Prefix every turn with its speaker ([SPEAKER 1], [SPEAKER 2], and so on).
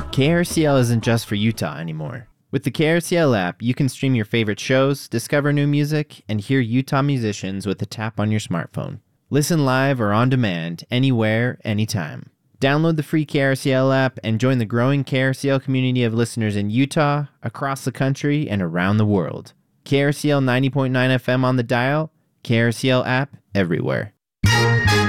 [SPEAKER 1] KRCL isn't just for Utah anymore. With the KRCL app, you can stream your favorite shows, discover new music, and hear Utah musicians with a tap on your smartphone. Listen live or on demand, anywhere, anytime. Download the free KRCL app and join the growing KRCL community of listeners in Utah, across the country, and around the world. KRCL 90.9 FM on the dial, KRCL app everywhere.